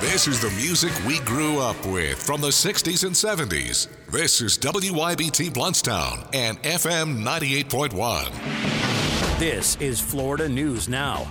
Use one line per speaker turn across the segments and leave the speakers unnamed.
This is the music we grew up with from the 60s and 70s. This is WYBT Bluntstown and FM 98.1.
This is Florida News Now.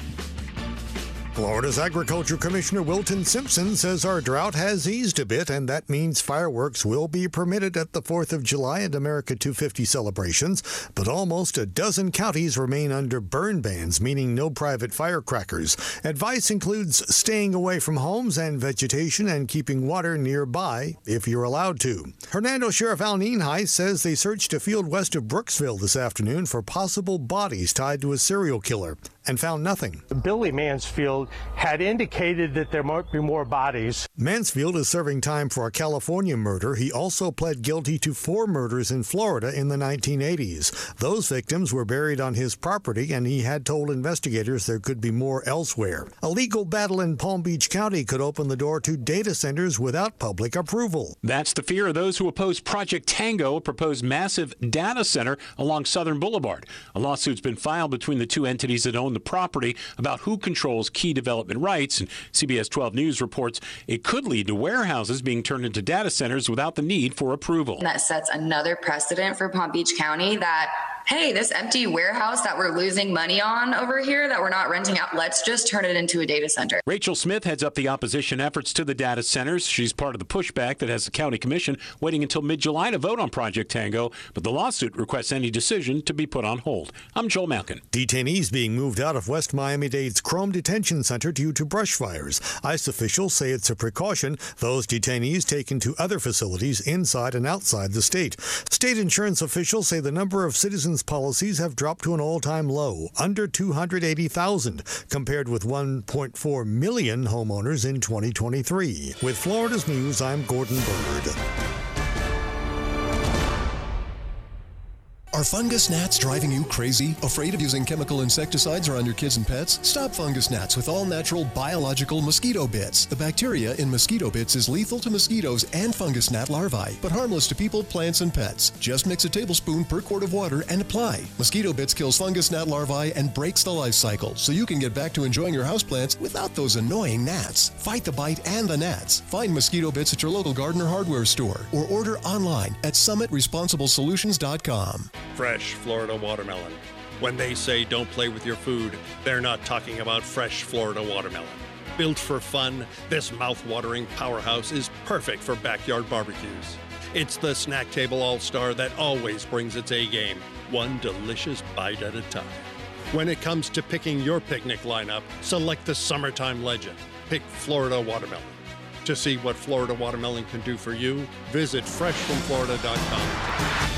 Florida's Agriculture Commissioner Wilton Simpson says our drought has eased a bit, and that means fireworks will be permitted at the 4th of July and America 250 celebrations, but almost a dozen counties remain under burn bans, meaning no private firecrackers. Advice includes staying away from homes and vegetation and keeping water nearby if you're allowed to. Hernando Sheriff Al Nienhuis says they searched a field west of Brooksville this afternoon for possible bodies tied to a serial killer and found nothing.
Billy Mansfield had indicated that there might be more bodies.
Mansfield is serving time for a California murder. He also pled guilty to 4 murders in Florida in the 1980s. Those victims were buried on his property, and he had told investigators there could be more elsewhere. A legal battle in Palm Beach County could open the door to data centers without public approval.
That's the fear of those who oppose Project Tango, a proposed massive data center along Southern Boulevard. A lawsuit's been filed between the two entities that own the property about who controls key development rights, and CBS 12 News reports it could lead to warehouses being turned into data centers without the need for approval.
And that sets another precedent for Palm Beach County that, hey, this empty warehouse that we're losing money on over here that we're not renting out, let's just turn it into a data center.
Rachel Smith heads up the opposition efforts to the data centers. She's part of the pushback that has the county commission waiting until mid-July to vote on Project Tango, but the lawsuit requests any decision to be put on hold. I'm Joel Malkin.
Detainees being moved out of West Miami-Dade's Chrome Detention Center due to brush fires. ICE officials say it's a precaution. Those detainees taken to other facilities inside and outside the state. State insurance officials say the number of citizens' policies have dropped to an all-time low, under 280,000, compared with 1.4 million homeowners in 2023. With Florida's News, I'm Gordon Bird.
Are fungus gnats driving you crazy? Afraid of using chemical insecticides around your kids and pets? Stop fungus gnats with all-natural biological mosquito bits. The bacteria in mosquito bits is lethal to mosquitoes and fungus gnat larvae, but harmless to people, plants, and pets. Just mix a tablespoon per quart of water and apply. Mosquito bits kills fungus gnat larvae and breaks the life cycle, so you can get back to enjoying your houseplants without those annoying gnats. Fight the bite and the gnats. Find mosquito bits at your local garden or hardware store, or order online at summitresponsiblesolutions.com.
Fresh Florida watermelon. When they say don't play with your food, they're not talking about fresh Florida watermelon. Built for fun, this mouth-watering powerhouse is perfect for backyard barbecues. It's the snack table all-star that always brings its A-game, one delicious bite at a time. When it comes to picking your picnic lineup, select the summertime legend. Pick Florida watermelon. To see what Florida watermelon can do for you, visit freshfromflorida.com.